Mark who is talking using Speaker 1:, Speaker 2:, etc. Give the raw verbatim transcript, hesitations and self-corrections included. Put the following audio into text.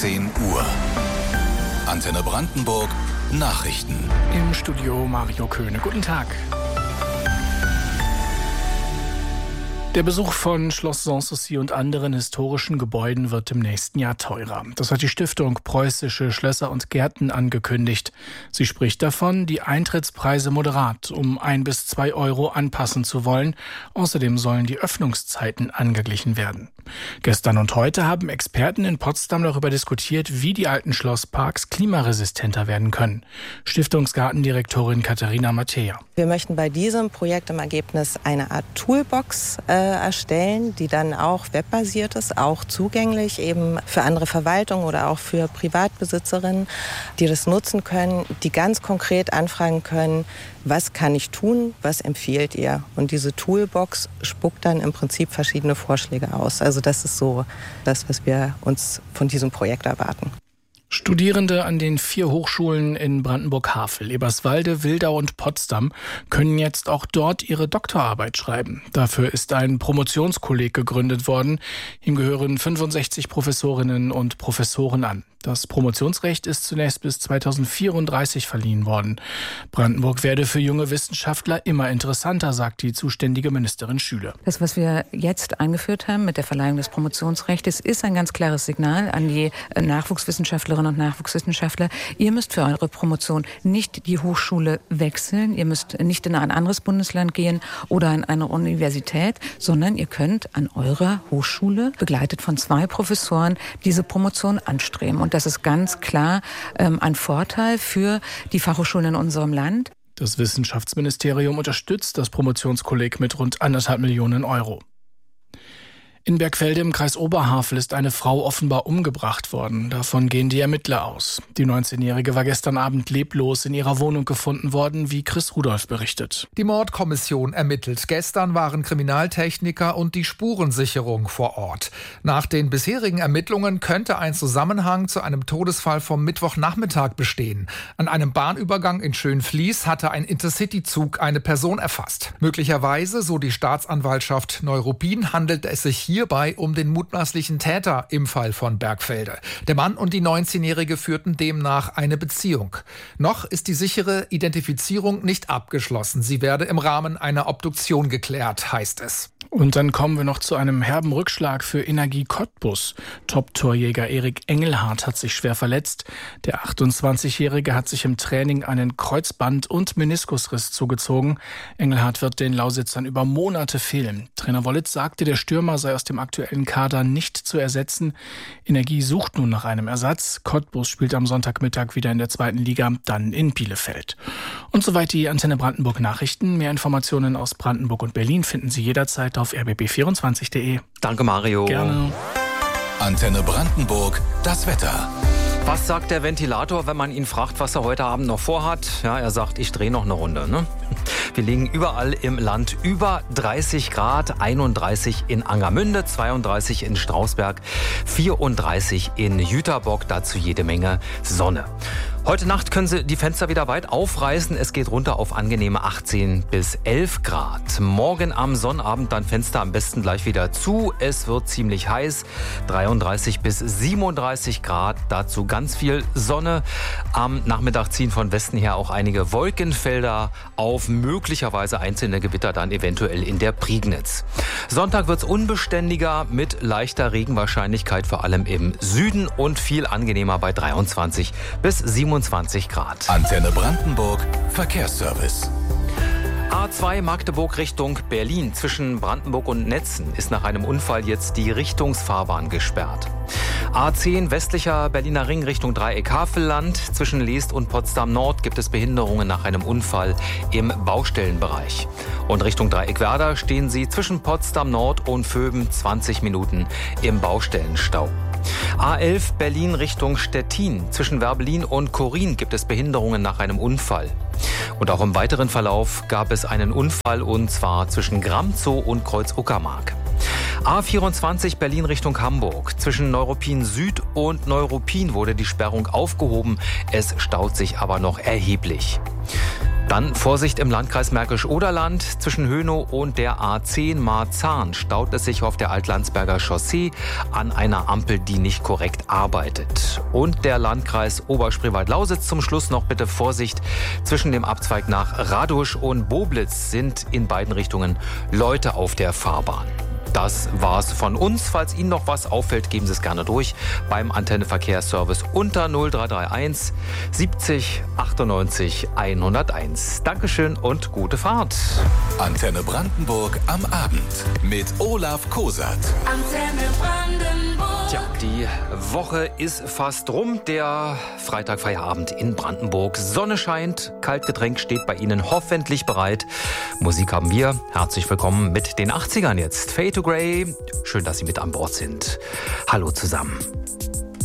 Speaker 1: zehn Uhr. Antenne Brandenburg Nachrichten.
Speaker 2: Im Studio Mario Köhne. Guten Tag. Der Besuch von Schloss Sanssouci und anderen historischen Gebäuden wird im nächsten Jahr teurer. Das hat die Stiftung Preußische Schlösser und Gärten angekündigt. Sie spricht davon, die Eintrittspreise moderat um ein bis zwei Euro anpassen zu wollen. Außerdem sollen die Öffnungszeiten angeglichen werden. Gestern und heute haben Experten in Potsdam darüber diskutiert, wie die alten Schlossparks klimaresistenter werden können. Stiftungsgartendirektorin Katharina Mattea.
Speaker 3: Wir möchten bei diesem Projekt im Ergebnis eine Art Toolbox äh, erstellen, die dann auch webbasiert ist, auch zugänglich eben für andere Verwaltungen oder auch für Privatbesitzerinnen, die das nutzen können, die ganz konkret anfragen können, was kann ich tun, was empfiehlt ihr? Und diese Toolbox spuckt dann im Prinzip verschiedene Vorschläge aus. Also das ist so das, was wir uns von diesem Projekt erwarten.
Speaker 2: Studierende an den vier Hochschulen in Brandenburg-Havel, Eberswalde, Wildau und Potsdam können jetzt auch dort ihre Doktorarbeit schreiben. Dafür ist ein Promotionskolleg gegründet worden. Ihm gehören fünfundsechzig Professorinnen und Professoren an. Das Promotionsrecht ist zunächst bis zweitausendvierunddreißig verliehen worden. Brandenburg werde für junge Wissenschaftler immer interessanter, sagt die zuständige Ministerin Schüle.
Speaker 4: Das, was wir jetzt eingeführt haben mit der Verleihung des Promotionsrechts, ist ein ganz klares Signal an die Nachwuchswissenschaftlerinnen und Nachwuchswissenschaftler. Ihr müsst für eure Promotion nicht die Hochschule wechseln, ihr müsst nicht in ein anderes Bundesland gehen oder in eine Universität, sondern ihr könnt an eurer Hochschule, begleitet von zwei Professoren, diese Promotion anstreben. Und das ist ganz klar ähm, ein Vorteil für die Fachhochschulen in unserem Land.
Speaker 2: Das Wissenschaftsministerium unterstützt das Promotionskolleg mit rund anderthalb Millionen Euro. In Bergfelde im Kreis Oberhavel ist eine Frau offenbar umgebracht worden. Davon gehen die Ermittler aus. Die neunzehnjährige war gestern Abend leblos in ihrer Wohnung gefunden worden, wie Chris Rudolph berichtet.
Speaker 5: Die Mordkommission ermittelt. Gestern waren Kriminaltechniker und die Spurensicherung vor Ort. Nach den bisherigen Ermittlungen könnte ein Zusammenhang zu einem Todesfall vom Mittwochnachmittag bestehen. An einem Bahnübergang in Schönfließ hatte ein Intercity-Zug eine Person erfasst. Möglicherweise, so die Staatsanwaltschaft Neuruppin, handelt es sich hier hierbei um den mutmaßlichen Täter im Fall von Bergfelde. Der Mann und die neunzehnjährige führten demnach eine Beziehung. Noch ist die sichere Identifizierung nicht abgeschlossen. Sie werde im Rahmen einer Obduktion geklärt, heißt es.
Speaker 2: Und dann kommen wir noch zu einem herben Rückschlag für Energie Cottbus. Top-Torjäger Erik Engelhardt hat sich schwer verletzt. Der achtundzwanzigjährige hat sich im Training einen Kreuzband- und Meniskusriss zugezogen. Engelhardt wird den Lausitzern über Monate fehlen. Trainer Wollitz sagte, der Stürmer sei aus dem aktuellen Kader nicht zu ersetzen. Energie sucht nun nach einem Ersatz. Cottbus spielt am Sonntagmittag wieder in der zweiten Liga, dann in Bielefeld. Und soweit die Antenne Brandenburg Nachrichten. Mehr Informationen aus Brandenburg und Berlin finden Sie jederzeit auf r b b vierundzwanzig punkt de.
Speaker 6: Danke, Mario.
Speaker 2: Gerne.
Speaker 1: Antenne Brandenburg, das Wetter.
Speaker 6: Was sagt der Ventilator, wenn man ihn fragt, was er heute Abend noch vorhat? Ja, er sagt, ich drehe noch eine Runde. Ne? Wir liegen überall im Land über dreißig Grad, einunddreißig in Angermünde, zweiunddreißig in Strausberg, vierunddreißig in Jüterbock, dazu jede Menge Sonne. Heute Nacht können Sie die Fenster wieder weit aufreißen. Es geht runter auf angenehme achtzehn bis elf Grad. Morgen am Sonnabend dann Fenster am besten gleich wieder zu. Es wird ziemlich heiß. dreiunddreißig bis siebenunddreißig Grad. Dazu ganz viel Sonne. Am Nachmittag ziehen von Westen her auch einige Wolkenfelder auf. Möglicherweise einzelne Gewitter dann eventuell in der Prignitz. Sonntag wird es unbeständiger mit leichter Regenwahrscheinlichkeit, vor allem im Süden, und viel angenehmer bei dreiundzwanzig bis siebenundzwanzig Grad.
Speaker 1: Antenne Brandenburg Verkehrsservice.
Speaker 6: A zwei Magdeburg Richtung Berlin. Zwischen Brandenburg und Netzen ist nach einem Unfall jetzt die Richtungsfahrbahn gesperrt. A zehn westlicher Berliner Ring Richtung Dreieck Havelland. Zwischen Leest und Potsdam Nord gibt es Behinderungen nach einem Unfall im Baustellenbereich. Und Richtung Dreieck Werder stehen Sie zwischen Potsdam Nord und Vöben zwanzig Minuten im Baustellenstau. A elf Berlin Richtung Stettin. Zwischen Werbelin und Korin gibt es Behinderungen nach einem Unfall. Und auch im weiteren Verlauf gab es einen Unfall, und zwar zwischen Gramzow und Kreuz-Uckermark. A vierundzwanzig Berlin Richtung Hamburg. Zwischen Neuruppin Süd und Neuruppin wurde die Sperrung aufgehoben. Es staut sich aber noch erheblich. Dann Vorsicht im Landkreis Märkisch-Oderland. Zwischen Hönow und der A zehn Marzahn staut es sich auf der Altlandsberger Chaussee an einer Ampel, die nicht korrekt arbeitet. Und der Landkreis Oberspreewald-Lausitz zum Schluss noch bitte Vorsicht. Zwischen dem Abzweig nach Radusch und Boblitz sind in beiden Richtungen Leute auf der Fahrbahn. Das war's von uns. Falls Ihnen noch was auffällt, geben Sie es gerne durch beim Antenne Verkehrsservice unter null drei drei eins siebzig achtundneunzig hunderteins. Dankeschön und gute Fahrt.
Speaker 1: Antenne Brandenburg am Abend mit Olaf Kosat.
Speaker 7: Antenne Brandenburg.
Speaker 6: Tja, die Woche ist fast rum. Der Freitag-Feierabend in Brandenburg. Sonne scheint, Kaltgetränk steht bei Ihnen hoffentlich bereit. Musik haben wir. Herzlich willkommen mit den achtzigern jetzt. Fade to Grey. Schön, dass Sie mit an Bord sind. Hallo zusammen.